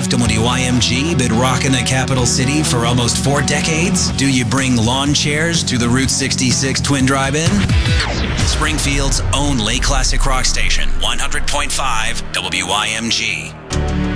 101.5 WYMG been rocking the capital city for almost 4 decades? Do you bring lawn chairs to the Route 66 Twin Drive-In? Springfield's only classic rock station, 100.5 WYMG.